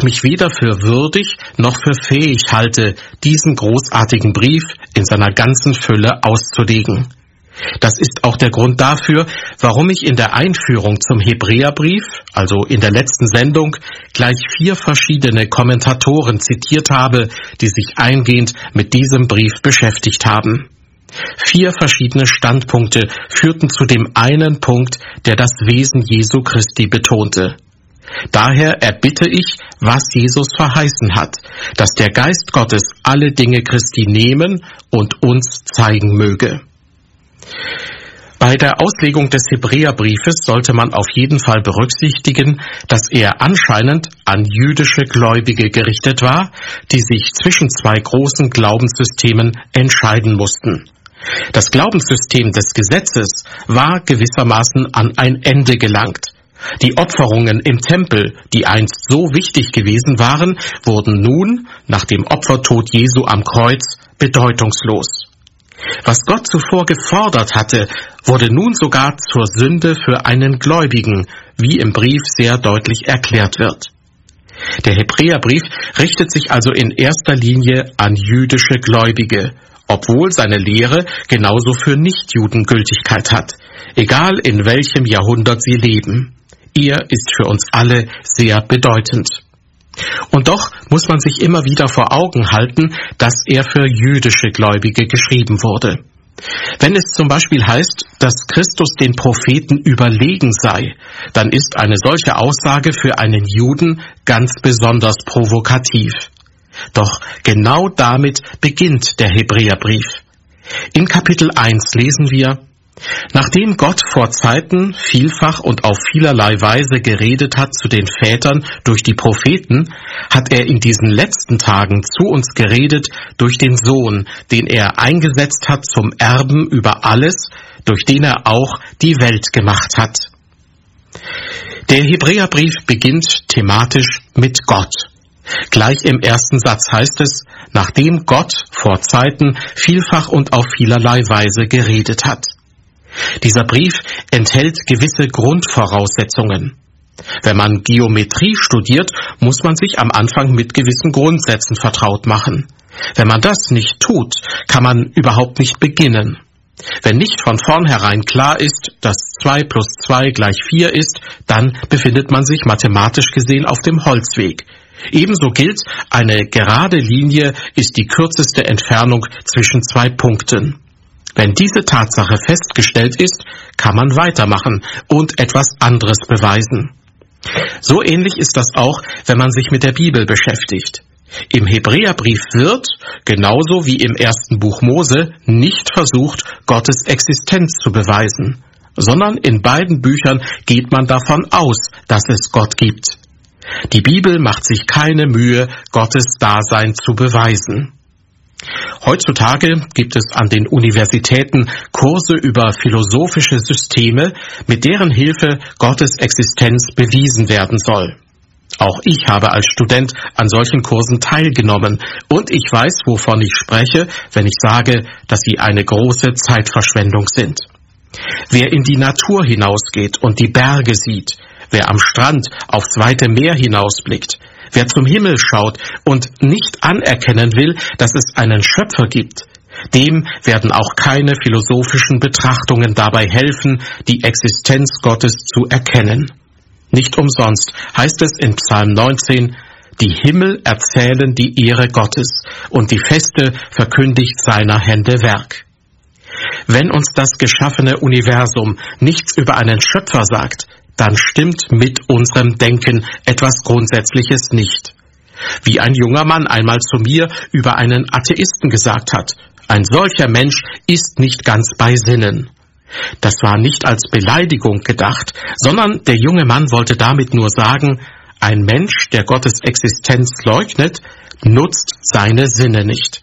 mich weder für würdig noch für fähig halte, diesen großartigen Brief in seiner ganzen Fülle auszulegen. Das ist auch der Grund dafür, warum ich in der Einführung zum Hebräerbrief, also in der letzten Sendung, gleich 4 verschiedene Kommentatoren zitiert habe, die sich eingehend mit diesem Brief beschäftigt haben. 4 verschiedene Standpunkte führten zu dem einen Punkt, der das Wesen Jesu Christi betonte. Daher erbitte ich, was Jesus verheißen hat, dass der Geist Gottes alle Dinge Christi nehmen und uns zeigen möge. Bei der Auslegung des Hebräerbriefes sollte man auf jeden Fall berücksichtigen, dass er anscheinend an jüdische Gläubige gerichtet war, die sich zwischen 2 großen Glaubenssystemen entscheiden mussten. Das Glaubenssystem des Gesetzes war gewissermaßen an ein Ende gelangt. Die Opferungen im Tempel, die einst so wichtig gewesen waren, wurden nun, nach dem Opfertod Jesu am Kreuz, bedeutungslos. Was Gott zuvor gefordert hatte, wurde nun sogar zur Sünde für einen Gläubigen, wie im Brief sehr deutlich erklärt wird. Der Hebräerbrief richtet sich also in erster Linie an jüdische Gläubige, obwohl seine Lehre genauso für Nichtjuden Gültigkeit hat, egal in welchem Jahrhundert sie leben. Er ist für uns alle sehr bedeutend. Und doch muss man sich immer wieder vor Augen halten, dass er für jüdische Gläubige geschrieben wurde. Wenn es zum Beispiel heißt, dass Christus den Propheten überlegen sei, dann ist eine solche Aussage für einen Juden ganz besonders provokativ. Doch genau damit beginnt der Hebräerbrief. In Kapitel 1 lesen wir: Nachdem Gott vor Zeiten vielfach und auf vielerlei Weise geredet hat zu den Vätern durch die Propheten, hat er in diesen letzten Tagen zu uns geredet durch den Sohn, den er eingesetzt hat zum Erben über alles, durch den er auch die Welt gemacht hat. Der Hebräerbrief beginnt thematisch mit Gott. Gleich im ersten Satz heißt es, nachdem Gott vor Zeiten vielfach und auf vielerlei Weise geredet hat. Dieser Brief enthält gewisse Grundvoraussetzungen. Wenn man Geometrie studiert, muss man sich am Anfang mit gewissen Grundsätzen vertraut machen. Wenn man das nicht tut, kann man überhaupt nicht beginnen. Wenn nicht von vornherein klar ist, dass 2 plus 2 gleich 4 ist, dann befindet man sich mathematisch gesehen auf dem Holzweg. Ebenso gilt, eine gerade Linie ist die kürzeste Entfernung zwischen 2 Punkten. Wenn diese Tatsache festgestellt ist, kann man weitermachen und etwas anderes beweisen. So ähnlich ist das auch, wenn man sich mit der Bibel beschäftigt. Im Hebräerbrief wird, genauso wie im ersten Buch Mose, nicht versucht, Gottes Existenz zu beweisen, sondern in beiden Büchern geht man davon aus, dass es Gott gibt. Die Bibel macht sich keine Mühe, Gottes Dasein zu beweisen. Heutzutage gibt es an den Universitäten Kurse über philosophische Systeme, mit deren Hilfe Gottes Existenz bewiesen werden soll. Auch ich habe als Student an solchen Kursen teilgenommen und ich weiß, wovon ich spreche, wenn ich sage, dass sie eine große Zeitverschwendung sind. Wer in die Natur hinausgeht und die Berge sieht, wer am Strand aufs weite Meer hinausblickt, wer zum Himmel schaut und nicht anerkennen will, dass es einen Schöpfer gibt, dem werden auch keine philosophischen Betrachtungen dabei helfen, die Existenz Gottes zu erkennen. Nicht umsonst heißt es in Psalm 19, die Himmel erzählen die Ehre Gottes und die Feste verkündigt seiner Hände Werk. Wenn uns das geschaffene Universum nichts über einen Schöpfer sagt, dann stimmt mit unserem Denken etwas Grundsätzliches nicht. Wie ein junger Mann einmal zu mir über einen Atheisten gesagt hat, ein solcher Mensch ist nicht ganz bei Sinnen. Das war nicht als Beleidigung gedacht, sondern der junge Mann wollte damit nur sagen, ein Mensch, der Gottes Existenz leugnet, nutzt seine Sinne nicht.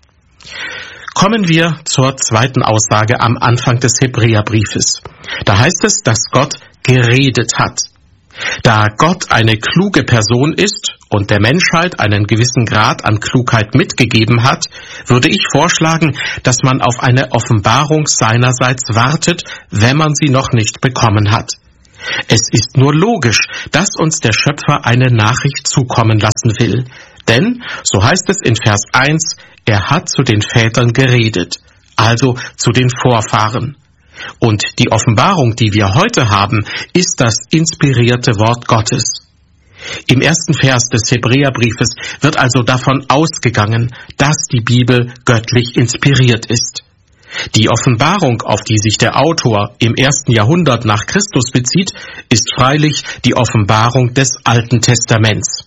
Kommen wir zur zweiten Aussage am Anfang des Hebräerbriefes. Da heißt es, dass Gott geredet hat. Da Gott eine kluge Person ist und der Menschheit einen gewissen Grad an Klugheit mitgegeben hat, würde ich vorschlagen, dass man auf eine Offenbarung seinerseits wartet, wenn man sie noch nicht bekommen hat. Es ist nur logisch, dass uns der Schöpfer eine Nachricht zukommen lassen will. Denn, so heißt es in Vers 1, er hat zu den Vätern geredet, also zu den Vorfahren. Und die Offenbarung, die wir heute haben, ist das inspirierte Wort Gottes. Im ersten Vers des Hebräerbriefes wird also davon ausgegangen, dass die Bibel göttlich inspiriert ist. Die Offenbarung, auf die sich der Autor im 1. Jahrhundert nach Christus bezieht, ist freilich die Offenbarung des Alten Testaments.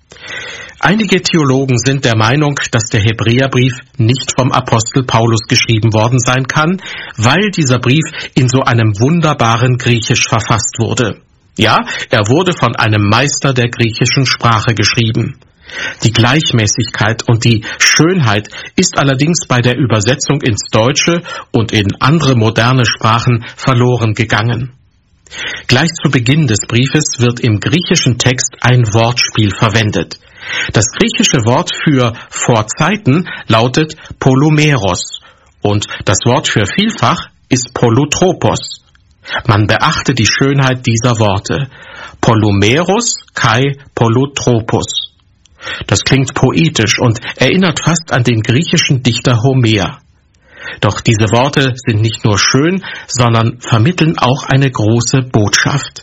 Einige Theologen sind der Meinung, dass der Hebräerbrief nicht vom Apostel Paulus geschrieben worden sein kann, weil dieser Brief in so einem wunderbaren Griechisch verfasst wurde. Ja, er wurde von einem Meister der griechischen Sprache geschrieben. Die Gleichmäßigkeit und die Schönheit ist allerdings bei der Übersetzung ins Deutsche und in andere moderne Sprachen verloren gegangen. Gleich zu Beginn des Briefes wird im griechischen Text ein Wortspiel verwendet. Das griechische Wort für vor Zeiten lautet Polumeros und das Wort für vielfach ist Polutropos. Man beachte die Schönheit dieser Worte. Polumeros kai Polutropos. Das klingt poetisch und erinnert fast an den griechischen Dichter Homer. Doch diese Worte sind nicht nur schön, sondern vermitteln auch eine große Botschaft.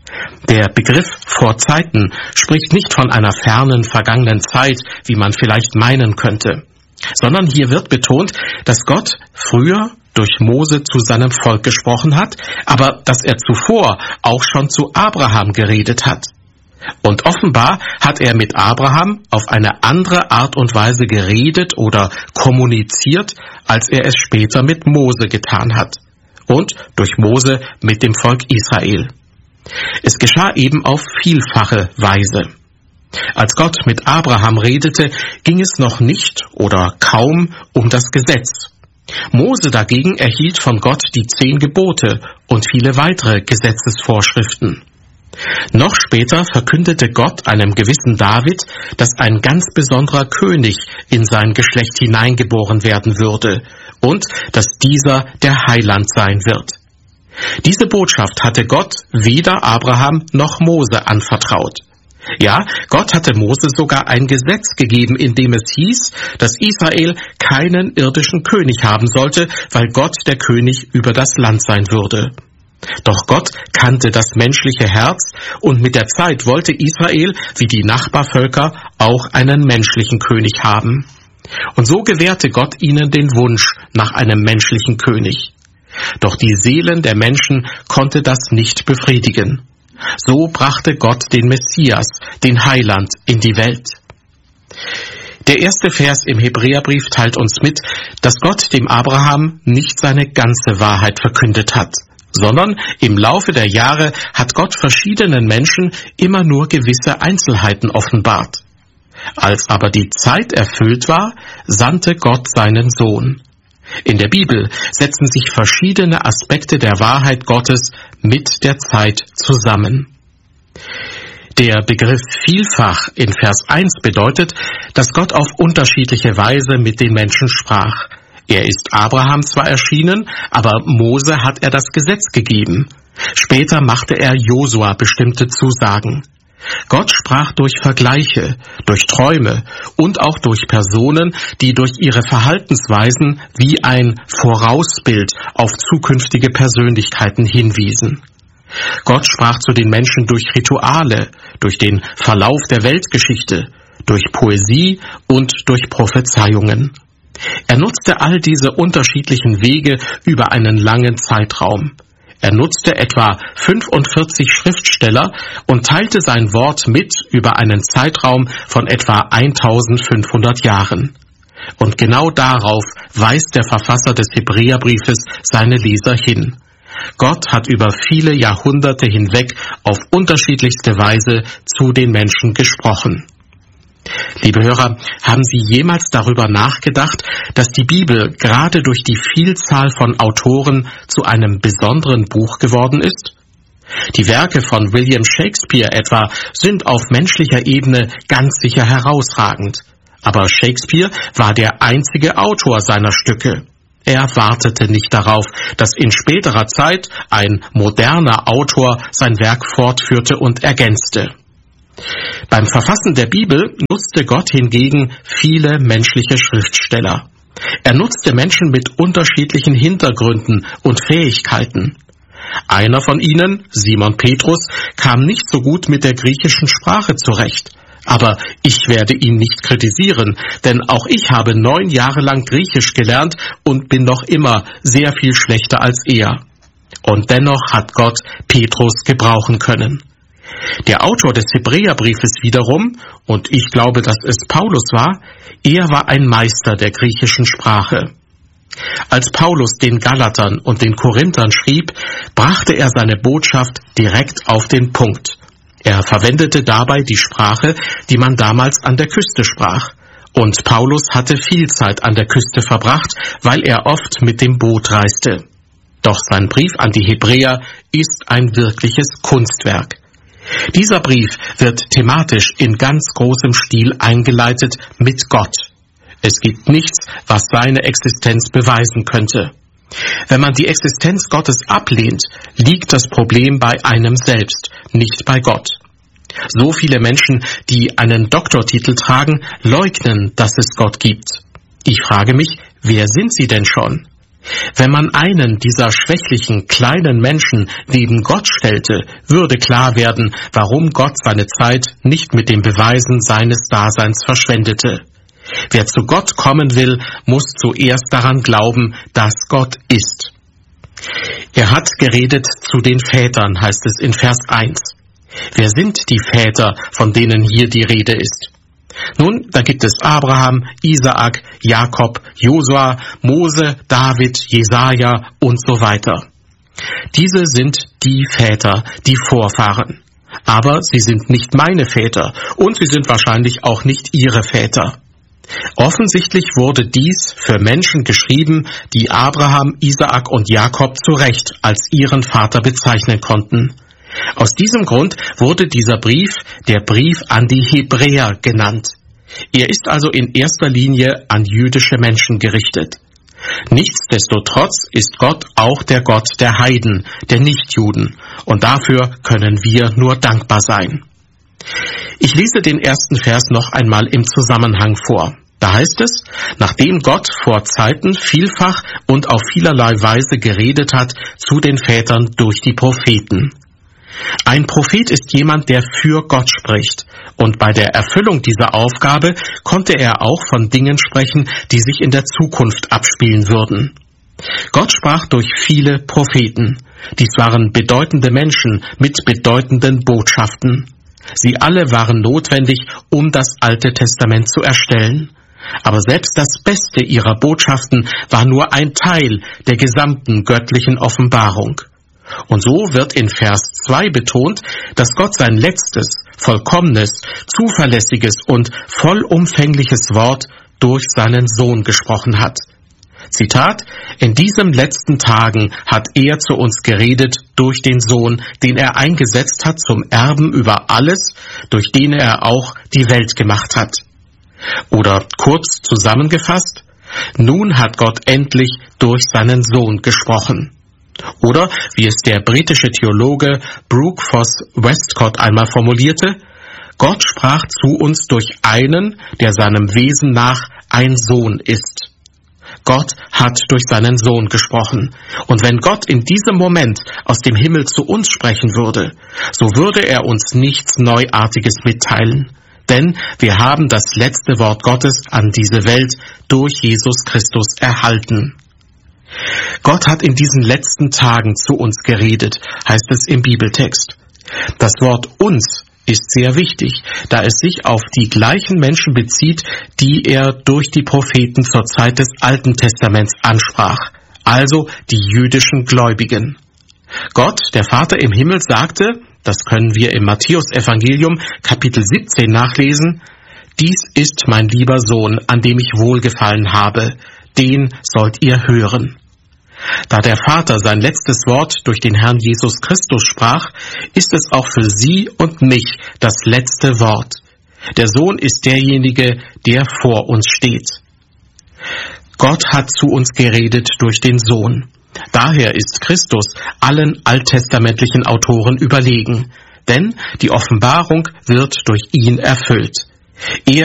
Der Begriff vor Zeiten spricht nicht von einer fernen, vergangenen Zeit, wie man vielleicht meinen könnte, sondern hier wird betont, dass Gott früher durch Mose zu seinem Volk gesprochen hat, aber dass er zuvor auch schon zu Abraham geredet hat. Und offenbar hat er mit Abraham auf eine andere Art und Weise geredet oder kommuniziert, als er es später mit Mose getan hat. Und durch Mose mit dem Volk Israel. Es geschah eben auf vielfache Weise. Als Gott mit Abraham redete, ging es noch nicht oder kaum um das Gesetz. Mose dagegen erhielt von Gott die 10 Gebote und viele weitere Gesetzesvorschriften. Noch später verkündete Gott einem gewissen David, dass ein ganz besonderer König in sein Geschlecht hineingeboren werden würde und dass dieser der Heiland sein wird. Diese Botschaft hatte Gott weder Abraham noch Mose anvertraut. Ja, Gott hatte Mose sogar ein Gesetz gegeben, in dem es hieß, dass Israel keinen irdischen König haben sollte, weil Gott der König über das Land sein würde. Doch Gott kannte das menschliche Herz und mit der Zeit wollte Israel, wie die Nachbarvölker, auch einen menschlichen König haben. Und so gewährte Gott ihnen den Wunsch nach einem menschlichen König. Doch die Seelen der Menschen konnte das nicht befriedigen. So brachte Gott den Messias, den Heiland, in die Welt. Der erste Vers im Hebräerbrief teilt uns mit, dass Gott dem Abraham nicht seine ganze Wahrheit verkündet hat, sondern im Laufe der Jahre hat Gott verschiedenen Menschen immer nur gewisse Einzelheiten offenbart. Als aber die Zeit erfüllt war, sandte Gott seinen Sohn. In der Bibel setzen sich verschiedene Aspekte der Wahrheit Gottes mit der Zeit zusammen. Der Begriff vielfach in Vers 1 bedeutet, dass Gott auf unterschiedliche Weise mit den Menschen sprach. Er ist Abraham zwar erschienen, aber Mose hat er das Gesetz gegeben. Später machte er Josua bestimmte Zusagen. Gott sprach durch Vergleiche, durch Träume und auch durch Personen, die durch ihre Verhaltensweisen wie ein Vorausbild auf zukünftige Persönlichkeiten hinwiesen. Gott sprach zu den Menschen durch Rituale, durch den Verlauf der Weltgeschichte, durch Poesie und durch Prophezeiungen. Er nutzte all diese unterschiedlichen Wege über einen langen Zeitraum. Er nutzte etwa 45 Schriftsteller und teilte sein Wort mit über einen Zeitraum von etwa 1500 Jahren. Und genau darauf weist der Verfasser des Hebräerbriefes seine Leser hin. Gott hat über viele Jahrhunderte hinweg auf unterschiedlichste Weise zu den Menschen gesprochen. Liebe Hörer, haben Sie jemals darüber nachgedacht, dass die Bibel gerade durch die Vielzahl von Autoren zu einem besonderen Buch geworden ist? Die Werke von William Shakespeare etwa sind auf menschlicher Ebene ganz sicher herausragend. Aber Shakespeare war der einzige Autor seiner Stücke. Er wartete nicht darauf, dass in späterer Zeit ein moderner Autor sein Werk fortführte und ergänzte. Beim Verfassen der Bibel nutzte Gott hingegen viele menschliche Schriftsteller. Er nutzte Menschen mit unterschiedlichen Hintergründen und Fähigkeiten. Einer von ihnen, Simon Petrus, kam nicht so gut mit der griechischen Sprache zurecht. Aber ich werde ihn nicht kritisieren, denn auch ich habe 9 Jahre lang Griechisch gelernt und bin noch immer sehr viel schlechter als er. Und dennoch hat Gott Petrus gebrauchen können. Der Autor des Hebräerbriefes wiederum, und ich glaube, dass es Paulus war, er war ein Meister der griechischen Sprache. Als Paulus den Galatern und den Korinthern schrieb, brachte er seine Botschaft direkt auf den Punkt. Er verwendete dabei die Sprache, die man damals an der Küste sprach. Und Paulus hatte viel Zeit an der Küste verbracht, weil er oft mit dem Boot reiste. Doch sein Brief an die Hebräer ist ein wirkliches Kunstwerk. Dieser Brief wird thematisch in ganz großem Stil eingeleitet mit Gott. Es gibt nichts, was seine Existenz beweisen könnte. Wenn man die Existenz Gottes ablehnt, liegt das Problem bei einem selbst, nicht bei Gott. So viele Menschen, die einen Doktortitel tragen, leugnen, dass es Gott gibt. Ich frage mich, wer sind sie denn schon? Wenn man einen dieser schwächlichen, kleinen Menschen neben Gott stellte, würde klar werden, warum Gott seine Zeit nicht mit dem Beweisen seines Daseins verschwendete. Wer zu Gott kommen will, muss zuerst daran glauben, dass Gott ist. Er hat geredet zu den Vätern, heißt es in Vers 1. Wer sind die Väter, von denen hier die Rede ist? Nun, da gibt es Abraham, Isaak, Jakob, Josua, Mose, David, Jesaja und so weiter. Diese sind die Väter, die Vorfahren. Aber sie sind nicht meine Väter und sie sind wahrscheinlich auch nicht ihre Väter. Offensichtlich wurde dies für Menschen geschrieben, die Abraham, Isaak und Jakob zu Recht als ihren Vater bezeichnen konnten. Aus diesem Grund wurde dieser Brief der Brief an die Hebräer genannt. Er ist also in erster Linie an jüdische Menschen gerichtet. Nichtsdestotrotz ist Gott auch der Gott der Heiden, der Nichtjuden, und dafür können wir nur dankbar sein. Ich lese den ersten Vers noch einmal im Zusammenhang vor. Da heißt es, nachdem Gott vor Zeiten vielfach und auf vielerlei Weise geredet hat zu den Vätern durch die Propheten. Ein Prophet ist jemand, der für Gott spricht, und bei der Erfüllung dieser Aufgabe konnte er auch von Dingen sprechen, die sich in der Zukunft abspielen würden. Gott sprach durch viele Propheten. Dies waren bedeutende Menschen mit bedeutenden Botschaften. Sie alle waren notwendig, um das Alte Testament zu erstellen. Aber selbst das Beste ihrer Botschaften war nur ein Teil der gesamten göttlichen Offenbarung. Und so wird in Vers 2 betont, dass Gott sein letztes, vollkommenes, zuverlässiges und vollumfängliches Wort durch seinen Sohn gesprochen hat. Zitat, in diesen letzten Tagen hat er zu uns geredet durch den Sohn, den er eingesetzt hat zum Erben über alles, durch den er auch die Welt gemacht hat. Oder kurz zusammengefasst, nun hat Gott endlich durch seinen Sohn gesprochen. Oder, wie es der britische Theologe Brooke Foss Westcott einmal formulierte, Gott sprach zu uns durch einen, der seinem Wesen nach ein Sohn ist. Gott hat durch seinen Sohn gesprochen. Und wenn Gott in diesem Moment aus dem Himmel zu uns sprechen würde, so würde er uns nichts Neuartiges mitteilen. Denn wir haben das letzte Wort Gottes an diese Welt durch Jesus Christus erhalten. Gott hat in diesen letzten Tagen zu uns geredet, heißt es im Bibeltext. Das Wort uns ist sehr wichtig, da es sich auf die gleichen Menschen bezieht, die er durch die Propheten zur Zeit des Alten Testaments ansprach, also die jüdischen Gläubigen. Gott, der Vater im Himmel, sagte, das können wir im Matthäus-Evangelium Kapitel 17 nachlesen, dies ist mein lieber Sohn, an dem ich wohlgefallen habe, den sollt ihr hören. Da der Vater sein letztes Wort durch den Herrn Jesus Christus sprach, ist es auch für Sie und mich das letzte Wort. Der Sohn ist derjenige, der vor uns steht. Gott hat zu uns geredet durch den Sohn. Daher ist Christus allen alttestamentlichen Autoren überlegen, denn die Offenbarung wird durch ihn erfüllt. Er